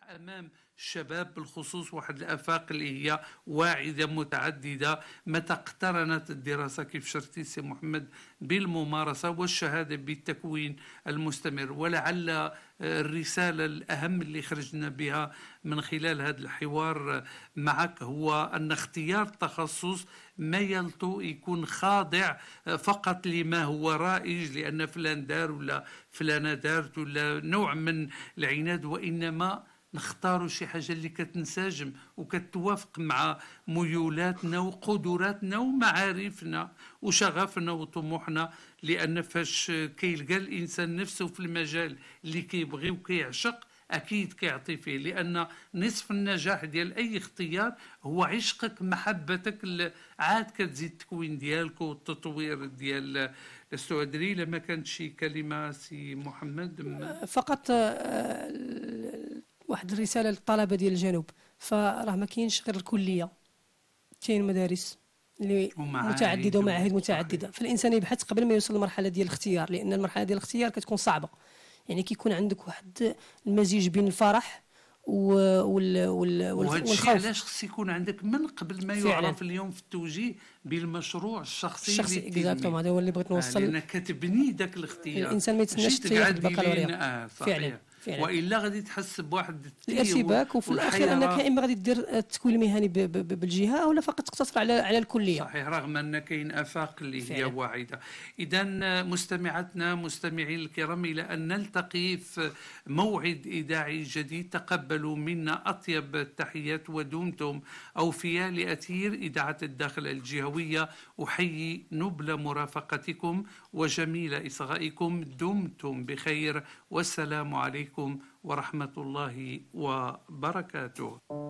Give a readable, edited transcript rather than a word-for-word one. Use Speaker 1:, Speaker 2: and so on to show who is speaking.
Speaker 1: أمام الشباب بالخصوص واحد الآفاق اللي هي واعدة متعددة متى اقترنت الدراسة كيف شرتي سي محمد بالممارسة والشهادة بالتكوين المستمر. ولعل الرسالة الأهم اللي خرجنا بها من خلال هذا الحوار معك هو أن اختيار التخصص ما يلطو يكون خاضع فقط لما هو رائج لأن فلان دار ولا فلانة دارت ولا نوع من العناد، وإنما نختاروا شي حاجة اللي كتنسجم وكتوافق مع ميولاتنا وقدراتنا ومعارفنا وشغفنا وطموحنا. لأن فاش كيلقى الإنسان نفسه في المجال اللي كيبغي وكيعشق أكيد كيعطي فيه، لأن نصف النجاح ديال أي اختيار هو عشقك محبتك عاد كتزيد التكوين ديالك والتطوير ديال الاستودري. لما كانت شي كلمة سي محمد
Speaker 2: فقط واحد الرسالة للطلبة ديال الجنوب، فراه ما كاينش غير الكلية، كاين مدارس اللي متعددة ومعاهد متعددة، فالإنسان يبحث قبل ما يوصل للمرحلة ديال الاختيار، لأن المرحلة ديال الاختيار كتكون صعبة. يعني كيكون عندك واحد المزيج بين الفرح والخوف.
Speaker 1: علاش خص يكون عندك من قبل ما يعرف اليوم في التوجيه بالمشروع الشخصي
Speaker 2: اكزاكتوم. هذا هو اللي بغيت نوصل،
Speaker 1: لأنك كتبني ذاك الاختيار.
Speaker 2: الإنسان ما يتسناش تياخذ البكالوريا
Speaker 1: فعلا. والا غادي تحس بواحد
Speaker 2: الارتباك، وفي الاخير انك يا اما غادي دير التكوين المهني بالجهه ولا فقط تقتصر على الكليه.
Speaker 1: صحيح، رغم ان كاين افاق اللي هي واعده. اذا مستمعاتنا مستمعين الكرام، الى ان نلتقي في موعد اذاعي جديد، تقبلوا منا اطيب التحيات ودمتم اوفياء لاثير اذاعه الداخل الجهويه. احيي نبل مرافقتكم وجميل اصغائكم. دمتم بخير والسلام عليكم ورحمة الله وبركاته.